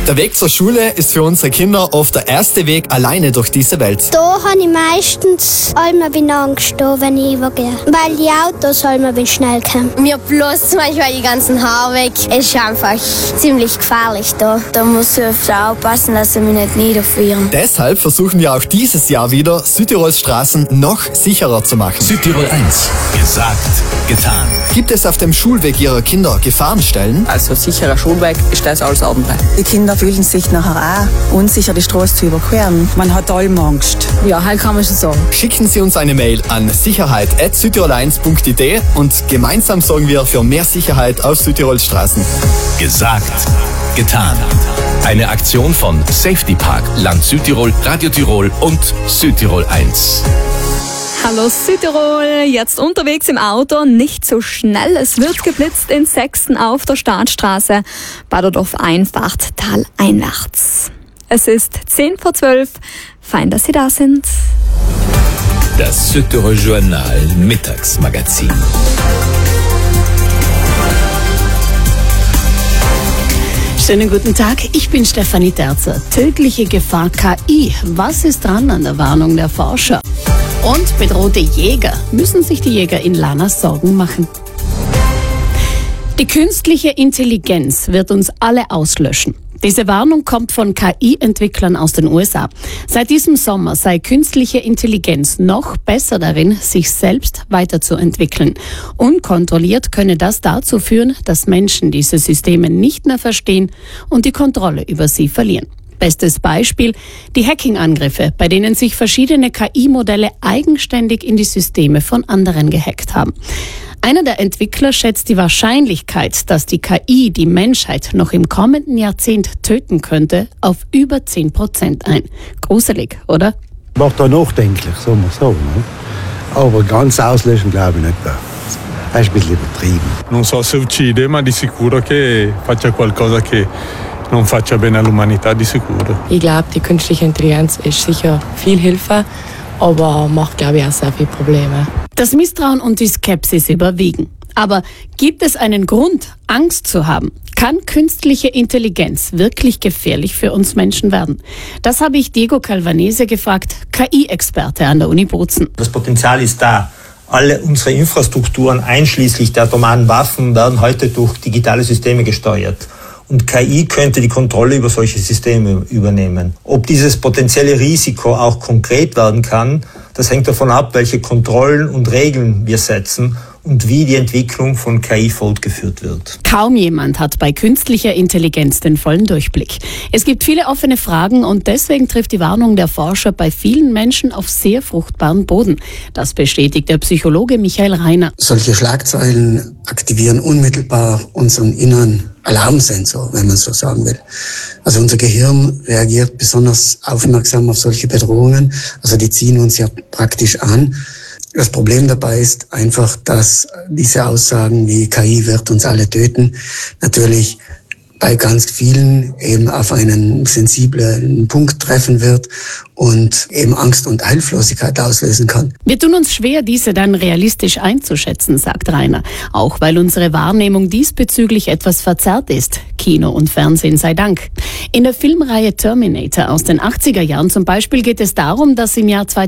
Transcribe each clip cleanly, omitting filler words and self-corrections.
Der Weg zur Schule ist für unsere Kinder oft der erste Weg alleine durch diese Welt. Da habe ich meistens immer Angst, wenn ich übergehe. Weil die Autos schnell kommen. Mir bloß manchmal die ganzen Haare weg. Es ist einfach ziemlich gefährlich da. Da muss ich öfter aufpassen, dass sie mich nicht niederfrieren. Deshalb versuchen wir auch dieses Jahr wieder, Südtirols Straßen noch sicherer zu machen. Südtirol 1. Gesagt, getan. Gibt es auf dem Schulweg Ihrer Kinder Gefahrenstellen? Also sicherer Schulweg ist das alles Abenteuer. Die Kinder fühlen sich nachher auch unsicher, die Straße zu überqueren. Man hat allem Angst. Ja, halt kann man schon sagen. Schicken Sie uns eine Mail an sicherheit@südtirol1.de und gemeinsam sorgen wir für mehr Sicherheit auf Südtirols Straßen. Gesagt, getan. Eine Aktion von Safety Park, Land Südtirol, Radio Tirol und Südtirol 1. Hallo Südtirol, jetzt unterwegs im Auto, nicht so schnell. Es wird geblitzt in Sexten auf der Staatsstraße, Baderdorf-Einfahrt, taleinwärts. Es ist 10:12, fein, dass Sie da sind. Das Südtirol Journal Mittagsmagazin. Schönen guten Tag, ich bin Stefanie Terzer. Tödliche Gefahr KI. Was ist dran an der Warnung der Forscher? Und bedrohte Jäger. Müssen sich die Jäger in Lana Sorgen machen? Die künstliche Intelligenz wird uns alle auslöschen. Diese Warnung kommt von KI-Entwicklern aus den USA. Seit diesem Sommer sei künstliche Intelligenz noch besser darin, sich selbst weiterzuentwickeln. Unkontrolliert könne das dazu führen, dass Menschen diese Systeme nicht mehr verstehen und die Kontrolle über sie verlieren. Bestes Beispiel, die Hacking-Angriffe, bei denen sich verschiedene KI-Modelle eigenständig in die Systeme von anderen gehackt haben. Einer der Entwickler schätzt die Wahrscheinlichkeit, dass die KI die Menschheit noch im kommenden Jahrzehnt töten könnte, auf über 10% ein. Gruselig, oder? Macht da nachdenklich, sagen wir so. Ne? Aber ganz auslöschen glaube ich nicht. Das ist ein bisschen übertrieben. Non so se uccide, ma di sicuro che faccia qualcosa che non faccia bene all'umanità, di sicuro. Ich glaube, die künstliche Intelligenz ist sicher viel Hilfe, aber macht, glaube ich, auch sehr viele Probleme. Das Misstrauen und die Skepsis überwiegen. Aber gibt es einen Grund, Angst zu haben? Kann künstliche Intelligenz wirklich gefährlich für uns Menschen werden? Das habe ich Diego Calvanese gefragt, KI-Experte an der Uni Bozen. Das Potenzial ist da. Alle unsere Infrastrukturen, einschließlich der atomaren Waffen, werden heute durch digitale Systeme gesteuert. Und KI könnte die Kontrolle über solche Systeme übernehmen. Ob dieses potenzielle Risiko auch konkret werden kann, das hängt davon ab, welche Kontrollen und Regeln wir setzen und wie die Entwicklung von KI fortgeführt wird. Kaum jemand hat bei künstlicher Intelligenz den vollen Durchblick. Es gibt viele offene Fragen und deswegen trifft die Warnung der Forscher bei vielen Menschen auf sehr fruchtbaren Boden. Das bestätigt der Psychologe Michael Reiner. Solche Schlagzeilen aktivieren unmittelbar unseren inneren Alarmsensor, wenn man so sagen will. Also unser Gehirn reagiert besonders aufmerksam auf solche Bedrohungen. Also die ziehen uns ja praktisch an. Das Problem dabei ist einfach, dass diese Aussagen wie KI wird uns alle töten, natürlich bei ganz vielen eben auf einen sensiblen Punkt treffen wird und eben Angst und Hilflosigkeit auslösen kann. Wir tun uns schwer, diese dann realistisch einzuschätzen, sagt Rainer. Auch weil unsere Wahrnehmung diesbezüglich etwas verzerrt ist. Kino und Fernsehen sei Dank. In der Filmreihe Terminator aus den 80er Jahren zum Beispiel geht es darum, dass im Jahr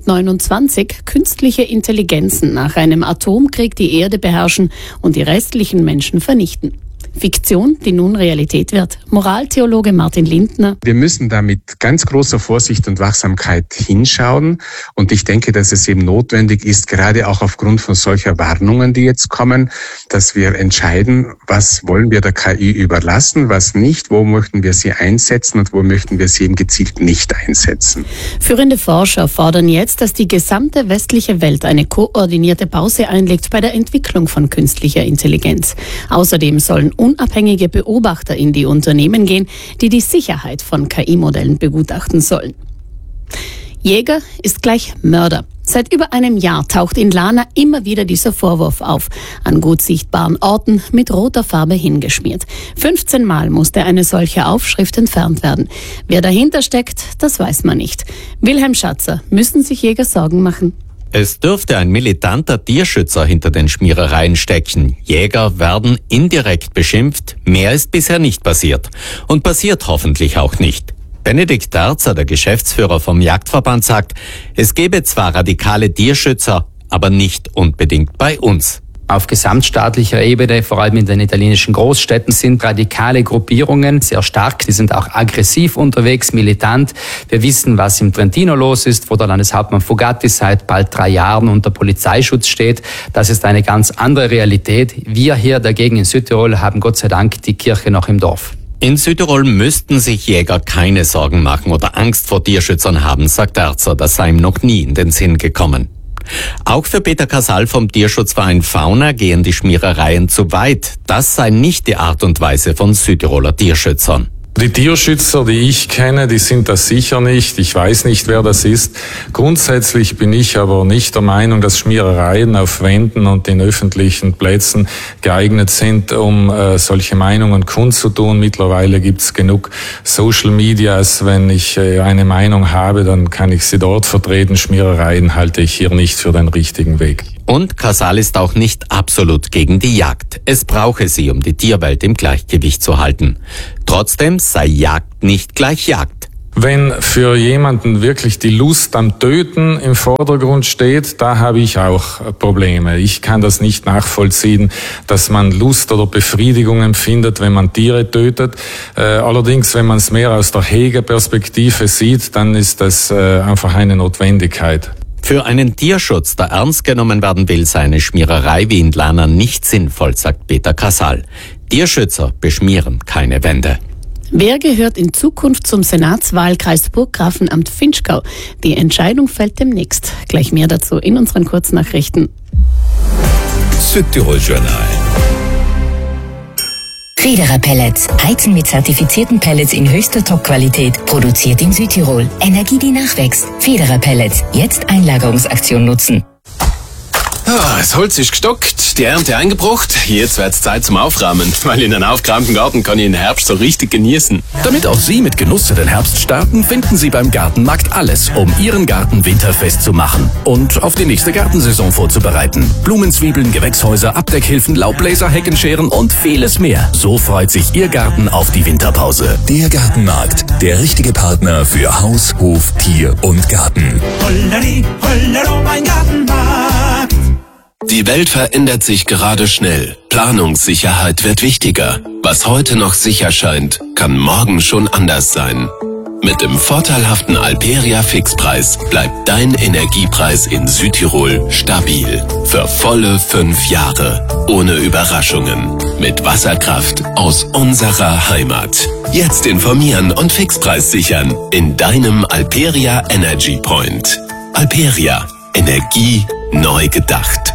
2029 künstliche Intelligenzen nach einem Atomkrieg die Erde beherrschen und die restlichen Menschen vernichten. Fiktion, die nun Realität wird. Moraltheologe Martin Lindner. Wir müssen da mit ganz großer Vorsicht und Wachsamkeit hinschauen. Und ich denke, dass es eben notwendig ist, gerade auch aufgrund von solcher Warnungen, die jetzt kommen, dass wir entscheiden, was wollen wir der KI überlassen, was nicht, wo möchten wir sie einsetzen und wo möchten wir sie eben gezielt nicht einsetzen. Führende Forscher fordern jetzt, dass die gesamte westliche Welt eine koordinierte Pause einlegt bei der Entwicklung von künstlicher Intelligenz. Außerdem sollen unabhängige Beobachter in die Unternehmen gehen, die die Sicherheit von KI-Modellen begutachten sollen. Jäger ist gleich Mörder. Seit über einem Jahr taucht in Lana immer wieder dieser Vorwurf auf. An gut sichtbaren Orten mit roter Farbe hingeschmiert. 15 Mal musste eine solche Aufschrift entfernt werden. Wer dahinter steckt, das weiß man nicht. Wilhelm Schatzer, müssen sich Jäger Sorgen machen? Es dürfte ein militanter Tierschützer hinter den Schmierereien stecken. Jäger werden indirekt beschimpft. Mehr ist bisher nicht passiert. Und passiert hoffentlich auch nicht. Benedikt Terzer, der Geschäftsführer vom Jagdverband, sagt, es gebe zwar radikale Tierschützer, aber nicht unbedingt bei uns. Auf gesamtstaatlicher Ebene, vor allem in den italienischen Großstädten, sind radikale Gruppierungen sehr stark. Sie sind auch aggressiv unterwegs, militant. Wir wissen, was im Trentino los ist, wo der Landeshauptmann Fugatti seit bald 3 Jahren unter Polizeischutz steht. Das ist eine ganz andere Realität. Wir hier dagegen in Südtirol haben Gott sei Dank die Kirche noch im Dorf. In Südtirol müssten sich Jäger keine Sorgen machen oder Angst vor Tierschützern haben, sagt Terzer. Das sei ihm noch nie in den Sinn gekommen. Auch für Peter Casal vom Tierschutzverein Fauna gehen die Schmierereien zu weit. Das sei nicht die Art und Weise von Südtiroler Tierschützern. Die Tierschützer, die ich kenne, die sind das sicher nicht. Ich weiß nicht, wer das ist. Grundsätzlich bin ich aber nicht der Meinung, dass Schmierereien auf Wänden und in öffentlichen Plätzen geeignet sind, um solche Meinungen kundzutun. Mittlerweile gibt's genug Social Medias. Wenn ich eine Meinung habe, dann kann ich sie dort vertreten. Schmierereien halte ich hier nicht für den richtigen Weg. Und Casal ist auch nicht absolut gegen die Jagd. Es brauche sie, um die Tierwelt im Gleichgewicht zu halten. Trotzdem sei Jagd nicht gleich Jagd. Wenn für jemanden wirklich die Lust am Töten im Vordergrund steht, da habe ich auch Probleme. Ich kann das nicht nachvollziehen, dass man Lust oder Befriedigung empfindet, wenn man Tiere tötet. Allerdings, wenn man es mehr aus der Hegeperspektive sieht, dann ist das einfach eine Notwendigkeit. Für einen Tierschutz, der ernst genommen werden will, sei eine Schmiererei wie in Lana nicht sinnvoll, sagt Peter Casal. Tierschützer beschmieren keine Wände. Wer gehört in Zukunft zum Senatswahlkreis Burggrafenamt Vinschgau? Die Entscheidung fällt demnächst. Gleich mehr dazu in unseren Kurznachrichten. Südtirol Journal. Federer Pellets. Heizen mit zertifizierten Pellets in höchster Top-Qualität. Produziert in Südtirol. Energie, die nachwächst. Federer Pellets. Jetzt Einlagerungsaktion nutzen. Das Holz ist gestockt, die Ernte eingebracht. Jetzt wird's Zeit zum Aufräumen, weil in einem aufgeräumten Garten kann ich den Herbst so richtig genießen. Damit auch Sie mit Genuss in den Herbst starten, finden Sie beim Gartenmarkt alles, um Ihren Garten winterfest zu machen und auf die nächste Gartensaison vorzubereiten. Blumenzwiebeln, Gewächshäuser, Abdeckhilfen, Laubbläser, Heckenscheren und vieles mehr. So freut sich Ihr Garten auf die Winterpause. Der Gartenmarkt, der richtige Partner für Haus, Hof, Tier und Garten. Holleri, hollero, mein Gartenmarkt. Die Welt verändert sich gerade schnell. Planungssicherheit wird wichtiger. Was heute noch sicher scheint, kann morgen schon anders sein. Mit dem vorteilhaften Alperia Fixpreis bleibt dein Energiepreis in Südtirol stabil. Für volle 5 Jahre. Ohne Überraschungen. Mit Wasserkraft aus unserer Heimat. Jetzt informieren und Fixpreis sichern in deinem Alperia Energy Point. Alperia. Energie neu gedacht.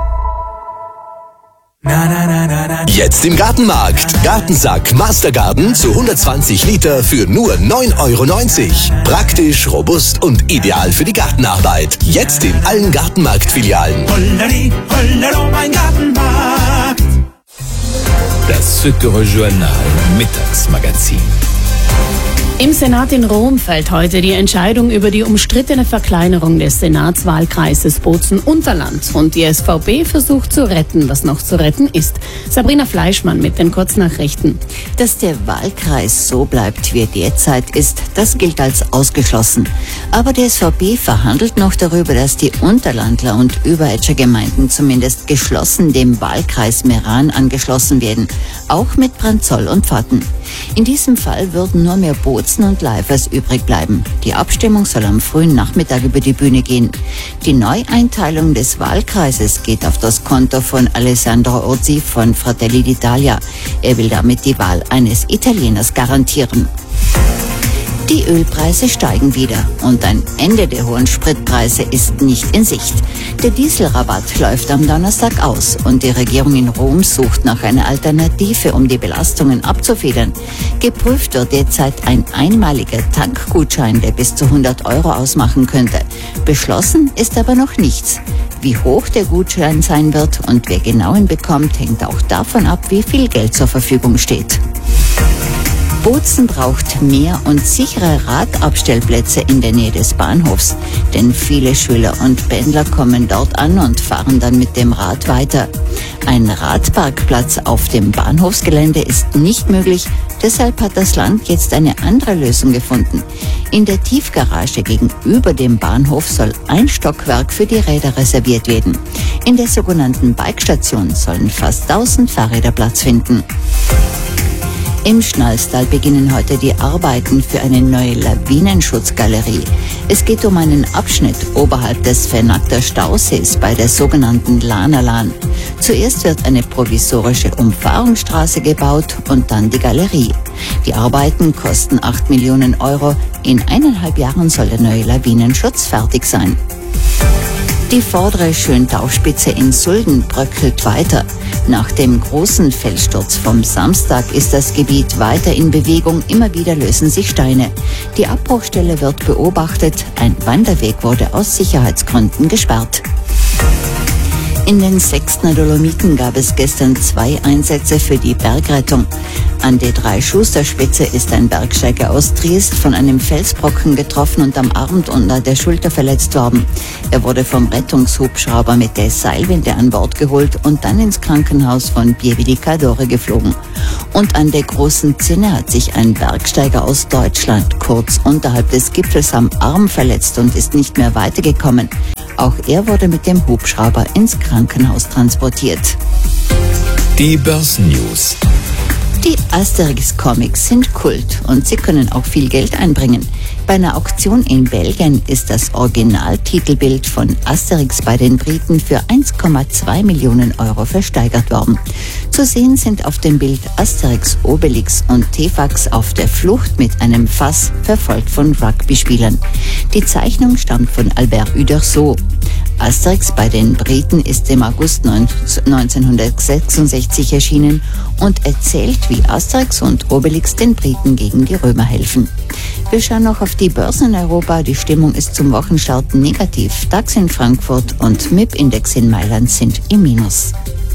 Jetzt im Gartenmarkt. Gartensack Mastergarden zu 120 Liter für nur 9,90 €. Praktisch, robust und ideal für die Gartenarbeit. Jetzt in allen Gartenmarkt-Filialen. Holleri, hollero, mein Gartenmarkt. Das Südtirol Journal Mittagsmagazin. Im Senat in Rom fällt heute die Entscheidung über die umstrittene Verkleinerung des Senatswahlkreises Bozen-Unterland. Und die SVP versucht zu retten, was noch zu retten ist. Sabrina Fleischmann mit den Kurznachrichten. Dass der Wahlkreis so bleibt, wie er derzeit ist, das gilt als ausgeschlossen. Aber die SVP verhandelt noch darüber, dass die Unterlandler und Überetscher Gemeinden zumindest geschlossen dem Wahlkreis Meran angeschlossen werden. Auch mit Branzoll und Pfatten. In diesem Fall würden nur mehr Bozen und Leifers übrig bleiben. Die Abstimmung soll am frühen Nachmittag über die Bühne gehen. Die Neueinteilung des Wahlkreises geht auf das Konto von Alessandro Orsi von Fratelli d'Italia. Er will damit die Wahl eines Italieners garantieren. Die Ölpreise steigen wieder und ein Ende der hohen Spritpreise ist nicht in Sicht. Der Dieselrabatt läuft am Donnerstag aus und die Regierung in Rom sucht nach einer Alternative, um die Belastungen abzufedern. Geprüft wird derzeit ein einmaliger Tankgutschein, der bis zu 100 € ausmachen könnte. Beschlossen ist aber noch nichts. Wie hoch der Gutschein sein wird und wer genau ihn bekommt, hängt auch davon ab, wie viel Geld zur Verfügung steht. Bozen braucht mehr und sichere Radabstellplätze in der Nähe des Bahnhofs, denn viele Schüler und Pendler kommen dort an und fahren dann mit dem Rad weiter. Ein Radparkplatz auf dem Bahnhofsgelände ist nicht möglich, deshalb hat das Land jetzt eine andere Lösung gefunden. In der Tiefgarage gegenüber dem Bahnhof soll ein Stockwerk für die Räder reserviert werden. In der sogenannten Bikestation sollen fast 1000 Fahrräder Platz finden. Im Schnalstal beginnen heute die Arbeiten für eine neue Lawinenschutzgalerie. Es geht um einen Abschnitt oberhalb des Venackter Stausees bei der sogenannten Lanalan. Zuerst wird eine provisorische Umfahrungsstraße gebaut und dann die Galerie. Die Arbeiten kosten 8 Millionen Euro. In 1,5 Jahren soll der neue Lawinenschutz fertig sein. Die vordere Schöntauspitze in Sulden bröckelt weiter. Nach dem großen Felssturz vom Samstag ist das Gebiet weiter in Bewegung. Immer wieder lösen sich Steine. Die Abbruchstelle wird beobachtet. Ein Wanderweg wurde aus Sicherheitsgründen gesperrt. In den Sechstner Dolomiten gab es gestern 2 Einsätze für die Bergrettung. An der Drei-Schuster-Spitze ist ein Bergsteiger aus Triest von einem Felsbrocken getroffen und am Arm unter der Schulter verletzt worden. Er wurde vom Rettungshubschrauber mit der Seilwinde an Bord geholt und dann ins Krankenhaus von Pieve-di-Cadore geflogen. Und an der Großen Zinne hat sich ein Bergsteiger aus Deutschland kurz unterhalb des Gipfels am Arm verletzt und ist nicht mehr weitergekommen. Auch er wurde mit dem Hubschrauber ins Krankenhaus transportiert. Die Börsennews. Die Asterix-Comics sind Kult und sie können auch viel Geld einbringen. Bei einer Auktion in Belgien ist das Originaltitelbild von Asterix bei den Briten für 1,2 Millionen Euro versteigert worden. Zu sehen sind auf dem Bild Asterix, Obelix und Tefax auf der Flucht mit einem Fass, verfolgt von Rugby-Spielern. Die Zeichnung stammt von Albert Uderzo. Asterix bei den Briten ist im August 1966 erschienen und erzählt, wie Asterix und Obelix den Briten gegen die Römer helfen. Wir schauen noch auf die Börsen in Europa. Die Stimmung ist zum Wochenstart negativ. DAX in Frankfurt und MIP-Index in Mailand sind im Minus.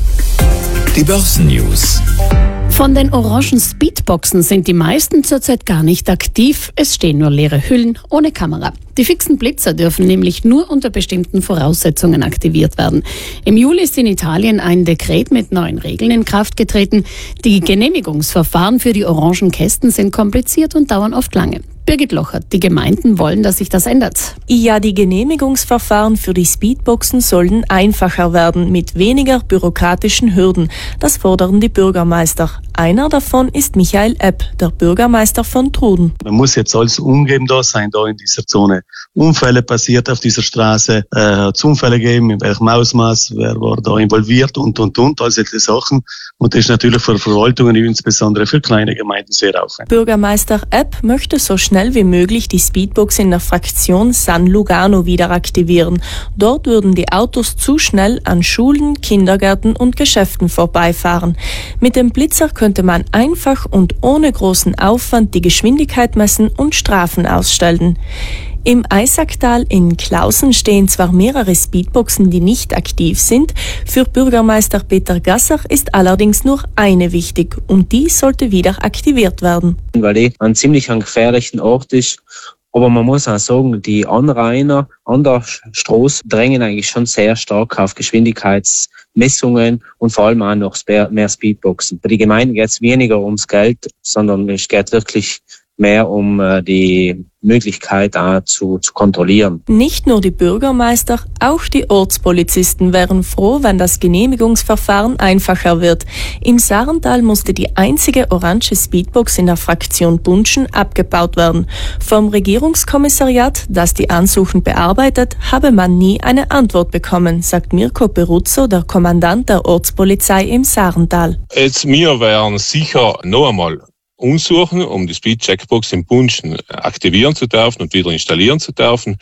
Die Börsennews. Von den orangen Speedboxen sind die meisten zurzeit gar nicht aktiv. Es stehen nur leere Hüllen ohne Kamera. Die fixen Blitzer dürfen nämlich nur unter bestimmten Voraussetzungen aktiviert werden. Im Juli ist in Italien ein Dekret mit neuen Regeln in Kraft getreten. Die Genehmigungsverfahren für die orangen Kästen sind kompliziert und dauern oft lange. Birgit Lochert, die Gemeinden wollen, dass sich das ändert. Ja, die Genehmigungsverfahren für die Speedboxen sollen einfacher werden, mit weniger bürokratischen Hürden. Das fordern die Bürgermeister. Einer davon ist Michael Epp, der Bürgermeister von Truden. Man muss jetzt alles umgeben da sein, da in dieser Zone. Unfälle passiert auf dieser Straße, hat es Unfälle gegeben, in welchem Ausmaß, wer war da involviert und, all solche Sachen. Und das ist natürlich für Verwaltungen, insbesondere für kleine Gemeinden, sehr aufwendig. Bürgermeister Epp möchte so schnell wie möglich die Speedbox in der Fraktion San Lugano wieder aktivieren. Dort würden die Autos zu schnell an Schulen, Kindergärten und Geschäften vorbeifahren. Mit dem Blitzer könnte man einfach und ohne großen Aufwand die Geschwindigkeit messen und Strafen ausstellen. Im Eisacktal in Klausen stehen zwar mehrere Speedboxen, die nicht aktiv sind. Für Bürgermeister Peter Gasser ist allerdings nur eine wichtig und die sollte wieder aktiviert werden. Weil die ein ziemlich gefährlichen Ort ist. Aber man muss auch sagen, die Anrainer an der Straße drängen eigentlich schon sehr stark auf Geschwindigkeitsmessungen und vor allem auch noch mehr Speedboxen. Bei den Gemeinden geht es weniger ums Geld, sondern es geht wirklich mehr um die Möglichkeit auch zu kontrollieren. Nicht nur die Bürgermeister, auch die Ortspolizisten wären froh, wenn das Genehmigungsverfahren einfacher wird. Im Sarental musste die einzige orange Speedbox in der Fraktion Bunschen abgebaut werden. Vom Regierungskommissariat, das die Ansuchen bearbeitet, habe man nie eine Antwort bekommen, sagt Mirko Peruzzo, der Kommandant der Ortspolizei im Sarental. Wir werden sicher noch einmal umsuchen, um die Speed-Checkbox in Bunschen aktivieren zu dürfen und wieder installieren zu dürfen,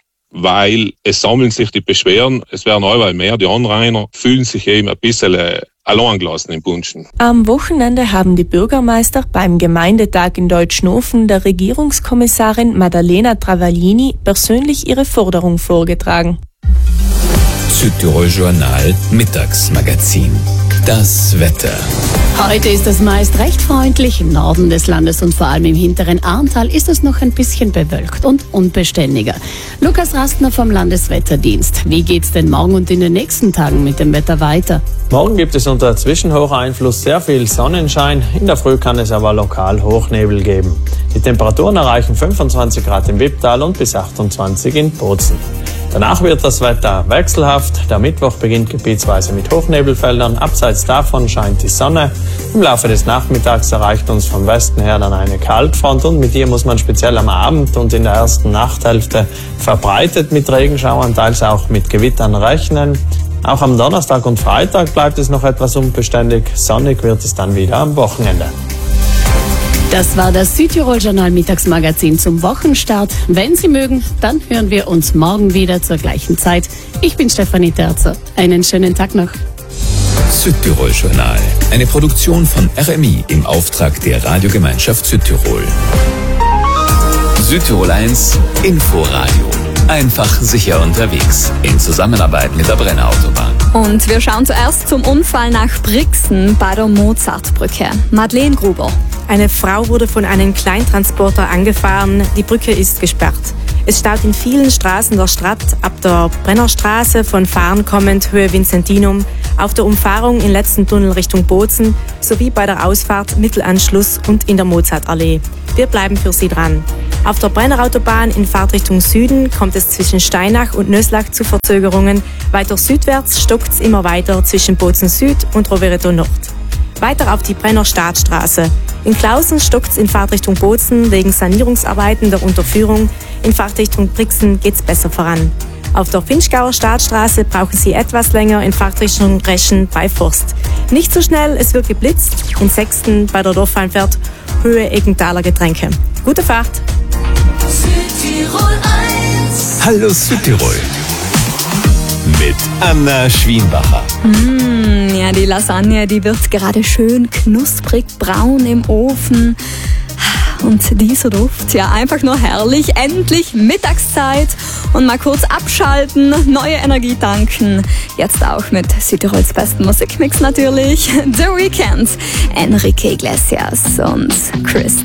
weil es sammeln sich die Beschwerden, es werden allweil mehr, die Anrainer fühlen sich eben ein bisschen allein gelassen in Bunschen. Am Wochenende haben die Bürgermeister beim Gemeindetag in Deutschnofen der Regierungskommissarin Maddalena Travaglini persönlich ihre Forderung vorgetragen. Südtirol Journal Mittagsmagazin. Das Wetter. Heute ist es meist recht freundlich. Im Norden des Landes und vor allem im hinteren Ahrntal ist es noch ein bisschen bewölkt und unbeständiger. Lukas Rastner vom Landeswetterdienst. Wie geht's denn morgen und in den nächsten Tagen mit dem Wetter weiter? Morgen gibt es unter Zwischenhocheinfluss sehr viel Sonnenschein. In der Früh kann es aber lokal Hochnebel geben. Die Temperaturen erreichen 25 Grad im Wipptal und bis 28 in Bozen. Danach wird das Wetter wechselhaft. Der Mittwoch beginnt gebietsweise mit Hochnebelfeldern. Abseits davon scheint die Sonne. Im Laufe des Nachmittags erreicht uns vom Westen her dann eine Kaltfront und mit ihr muss man speziell am Abend und in der ersten Nachthälfte verbreitet mit Regenschauern, teils auch mit Gewittern rechnen. Auch am Donnerstag und Freitag bleibt es noch etwas unbeständig. Sonnig wird es dann wieder am Wochenende. Das war das Südtirol-Journal Mittagsmagazin zum Wochenstart. Wenn Sie mögen, dann hören wir uns morgen wieder zur gleichen Zeit. Ich bin Stefanie Terzer. Einen schönen Tag noch. Südtirol-Journal. Eine Produktion von RMI im Auftrag der Radiogemeinschaft Südtirol. Südtirol 1 Inforadio. Einfach sicher unterwegs. In Zusammenarbeit mit der Brenner Autobahn. Und wir schauen zuerst zum Unfall nach Brixen bei der Mozartbrücke. Madeleine Gruber. Eine Frau wurde von einem Kleintransporter angefahren. Die Brücke ist gesperrt. Es staut in vielen Straßen der Stadt, ab der Brennerstraße von Fahren kommend Höhe Vincentinum, auf der Umfahrung im letzten Tunnel Richtung Bozen sowie bei der Ausfahrt Mittelanschluss und in der Mozartallee. Wir bleiben für Sie dran. Auf der Brennerautobahn in Fahrtrichtung Süden kommt es zwischen Steinach und Nöslach zu Verzögerungen. Weiter südwärts stockt es immer weiter zwischen Bozen Süd und Rovereto Nord. Weiter auf die Brenner Staatsstraße. In Clausen stockt es in Fahrtrichtung Bozen wegen Sanierungsarbeiten der Unterführung. In Fahrtrichtung Brixen geht es besser voran. Auf der Finchgauer Staatsstraße brauchen Sie etwas länger in Fahrtrichtung Reschen bei Forst. Nicht so schnell, es wird geblitzt. In Sechsten bei der Dorfheimfahrt Höhe Eggenthaler Getränke. Gute Fahrt! Südtirol 1. Hallo Südtirol. Mit Anna Schwienbacher. Ja, die Lasagne, die wird gerade schön knusprig braun im Ofen. Und dieser Duft, ja, einfach nur herrlich. Endlich Mittagszeit und mal kurz abschalten, neue Energie tanken. Jetzt auch mit Südtirols besten Musikmix natürlich. The Weeknd, Enrique Iglesias und Chris